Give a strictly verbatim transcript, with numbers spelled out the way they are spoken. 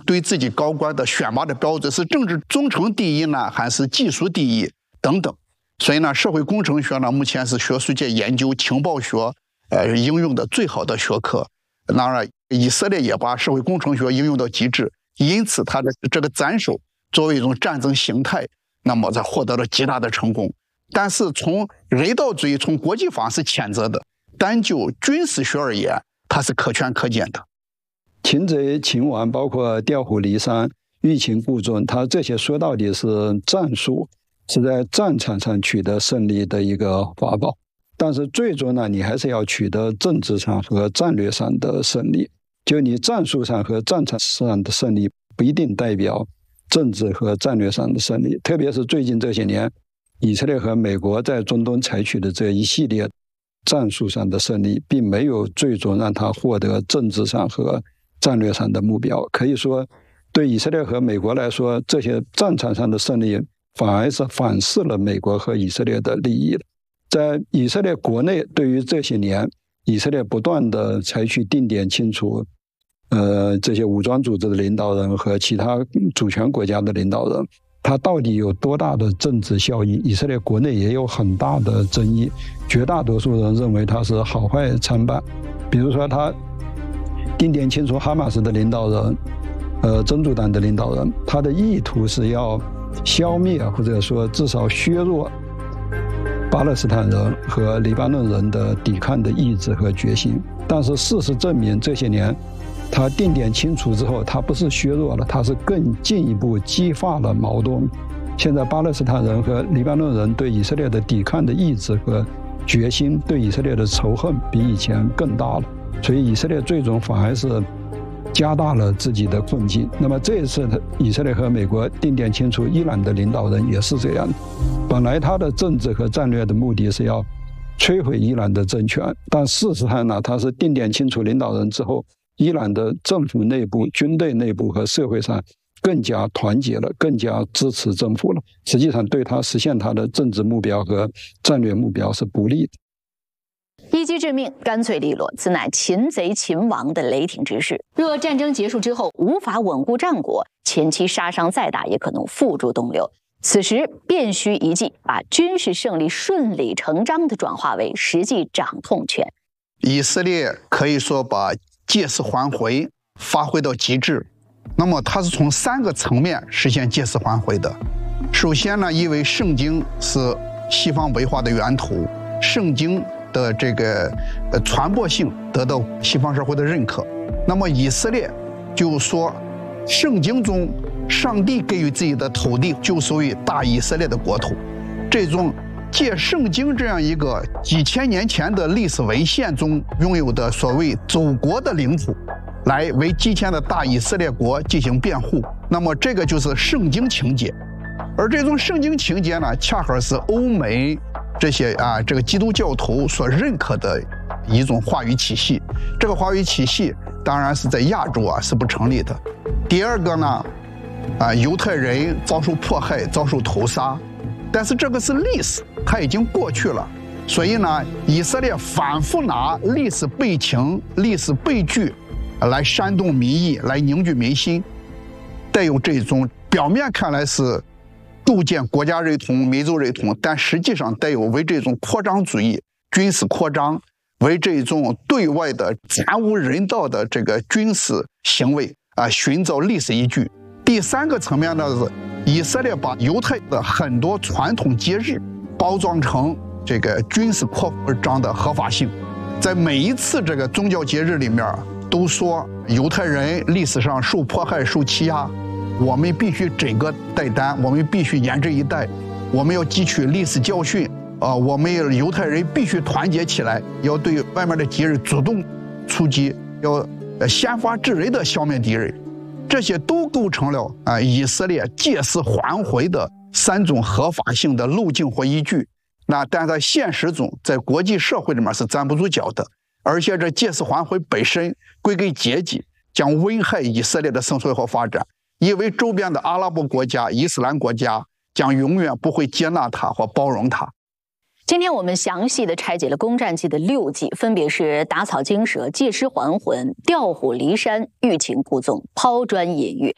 对自己高官的选拔的标准是政治忠诚第一呢，还是技术第一等等。所以呢，社会工程学呢，目前是学术界研究情报学呃应用的最好的学科。当然，以色列也把社会工程学应用到极致，因此它的这个斩首作为一种战争形态，那么才获得了极大的成功。但是从人道主义、从国际法是谴责的，单就军事学而言，它是可圈可点的。 擒贼擒王，包括调虎离山、欲擒故纵，它这些说到底是战术，是在战场上取得胜利的一个法宝。但是最终呢，你还是要取得政治上和战略上的胜利。就你战术上和战场上的胜利，不一定代表政治和战略上的胜利。特别是最近这些年，以色列和美国在中东采取的这一系列战术上的胜利，并没有最终让他获得政治上和战略上的目标。可以说，对以色列和美国来说，这些战场上的胜利反而是反噬了美国和以色列的利益的。在以色列国内，对于这些年以色列不断的采取定点清除呃，这些武装组织的领导人和其他主权国家的领导人，它到底有多大的政治效益？以色列国内也有很大的争议，绝大多数人认为它是好坏参半。比如说，他定点清除哈马斯的领导人，呃，真主党的领导人，他的意图是要消灭或者说至少削弱巴勒斯坦人和黎巴嫩人的抵抗的意志和决心。但是事实证明，这些年他定点清除之后，他不是削弱了，他是更进一步激化了矛盾。现在巴勒斯坦人和黎巴嫩人对以色列的抵抗的意志和决心，对以色列的仇恨比以前更大了。所以以色列最终反而是加大了自己的困境。那么这一次以色列和美国定点清除伊朗的领导人也是这样的。本来他的政治和战略的目的是要摧毁伊朗的政权，但事实上呢，他是定点清除领导人之后，伊朗的政府内部、军队内部和社会上更加团结了，更加支持政府了。实际上对他实现他的政治目标和战略目标是不利的。 一击致命，干脆利落，此乃擒贼擒王的雷霆之势。若战争结束之后无法稳固战果，前期杀伤再大也可能付诸东流。此时便需一计，把军事胜利顺理成章地转化为实际掌控权。 以色列可以说把借势还回发挥到极致。那么它是从三个层面实现借势还回的。首先呢，因为圣经是西方文化的源头，圣经的这个呃传播性得到西方社会的认可。那么以色列就说，圣经中上帝给予自己的土地就属于大以色列的国土。这种借圣经这样一个几千年前的历史文献中拥有的所谓祖国的领土，来为今天的大以色列国进行辩护，那么这个就是圣经情节。而这种圣经情节呢，恰好是欧美这些啊这个基督教徒所认可的一种话语体系。这个话语体系当然是在亚洲啊是不成立的。第二个呢，啊犹太人遭受迫害、遭受屠杀，但是这个是历史，它已经过去了。所以呢，以色列反复拿历史背情、历史背据来煽动民意，来凝聚民心，带有这种表面看来是构建国家认同、民族认同，但实际上带有为这种扩张主义、军事扩张，为这种对外的惨无人道的这个军事行为啊寻找历史依据。第三个层面呢是，以色列把犹太的很多传统节日包装成这个军事扩张的合法性，在每一次这个宗教节日里面都说犹太人历史上受迫害、受欺压，我们必须整个带单，我们必须严阵以待，我们要汲取历史教训啊、呃！我们犹太人必须团结起来，要对外面的敌人主动出击，要先发制人的消灭敌人。这些都构成了啊、呃、以色列借势还回的三种合法性的路径或依据。那但在现实中，在国际社会里面是站不住脚的，而且这借势还回本身归根结底将危害以色列的生存和发展，因为周边的阿拉伯国家、伊斯兰国家将永远不会接纳它或包容它。 今天我们详细的拆解了攻占记的六计，分别是打草惊蛇、借尸还魂、调虎离山、欲擒故纵、抛砖引玉。